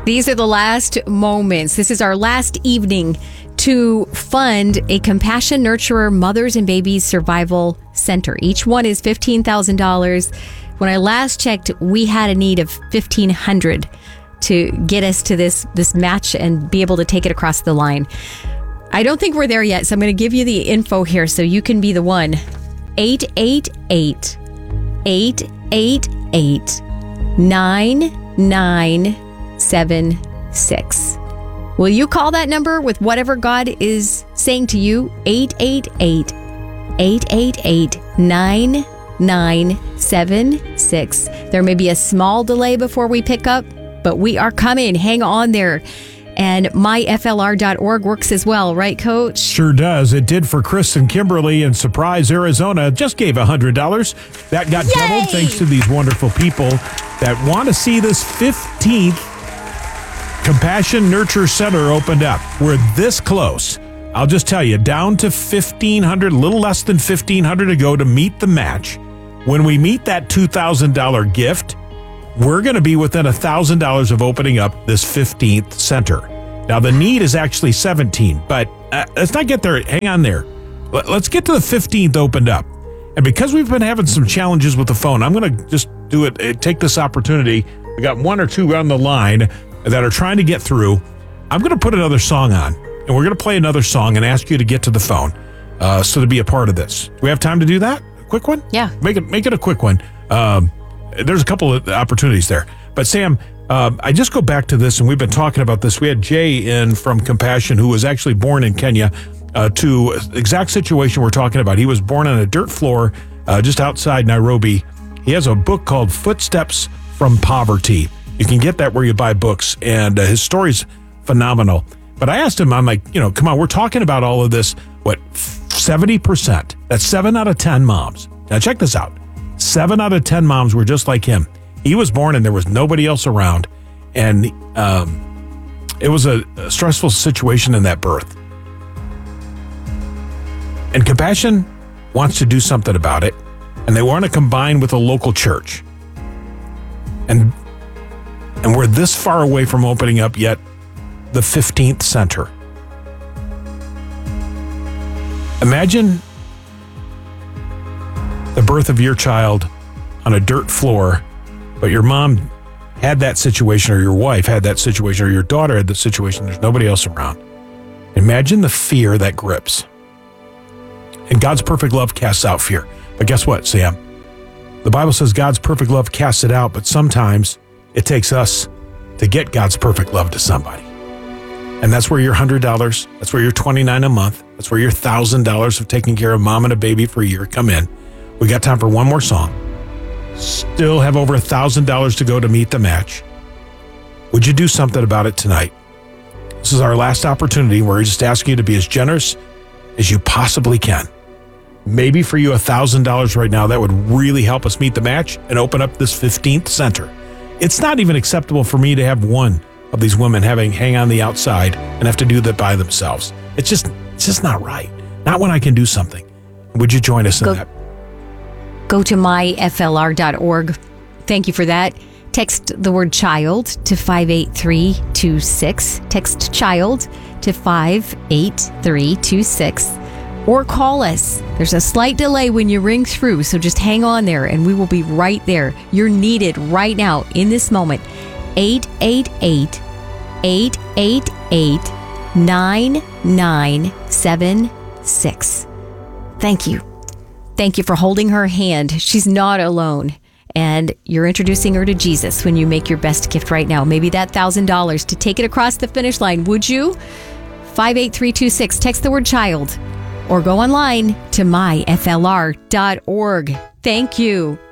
These are the last moments. This is our last evening to fund a Compassion Nurturer Mothers and Babies Survival Center. Each one is $15,000. When I last checked, we had a need of $1,500 to get us to this match and be able to take it across the line. I don't think we're there yet, so I'm going to give you the info here so you can be the one. 888-888-9976. Will you call that number with whatever God is saying to you? 888-888-9976. There may be a small delay before we pick up, but we are coming. Hang on there. And myflr.org works as well, right, Coach? Sure does. It did for Chris and Kimberly in Surprise, Arizona. Just gave $100. That got doubled thanks to these wonderful people that want to see this 15th Compassion Nurture Center opened up. We're this close. I'll just tell you, down to $1,500, a little less than $1,500 to go to meet the match. When we meet that $2,000 gift, we're going to be within $1,000 of opening up this 15th center. Now, the need is actually 17, but let's not get there. Hang on there. Let's get to the 15th opened up. And because we've been having some challenges with the phone, I'm going to just do it. Take this opportunity. We got one or two on the line that are trying to get through. I'm going to put another song on, and we're going to play another song and ask you to get to the phone so to be a part of this. Do we have time to do that? A quick one? Yeah. Make it a quick one. There's a couple of opportunities there. But Sam, I just go back to this, and we've been talking about this. We had Jay in from Compassion, who was actually born in Kenya, to exact situation we're talking about. He was born on a dirt floor just outside Nairobi. He has a book called Footsteps from Poverty. You can get that where you buy books, and his story's phenomenal. But I asked him, I'm like, come on, we're talking about all of this, 70%? That's 7 out of 10 moms. Now check this out. 7 out of 10 moms were just like him. He was born and there was nobody else around. And it was a stressful situation in that birth. And Compassion wants to do something about it. And they want to combine with a local church. And we're this far away from opening up yet the 15th center. Imagine the birth of your child on a dirt floor, but your mom had that situation, or your wife had that situation, or your daughter had the situation. There's nobody else around. Imagine the fear that grips. And God's perfect love casts out fear. But guess what, Sam? The Bible says God's perfect love casts it out, but sometimes it takes us to get God's perfect love to somebody. And that's where your $100, that's where your $29 a month, that's where your $1,000 of taking care of mom and a baby for a year come in. We got time for one more song. Still have over $1,000 to go to meet the match. Would you do something about it tonight? This is our last opportunity where we're just asking you to be as generous as you possibly can. Maybe for you $1,000 right now, that would really help us meet the match and open up this 15th center. It's not even acceptable for me to have one of these women hang on the outside and have to do that by themselves. It's just not right. Not when I can do something. Would you join us in that? Go to myflr.org. Thank you for that. Text the word child to 58326. Text child to 58326. Or call us. There's a slight delay when you ring through, so just hang on there and we will be right there. You're needed right now in this moment. 888-888-9976. Thank you. Thank you for holding her hand. She's not alone. And you're introducing her to Jesus when you make your best gift right now. Maybe that $1,000 to take it across the finish line. Would you? 58326. Text the word child or go online to myflr.org. Thank you.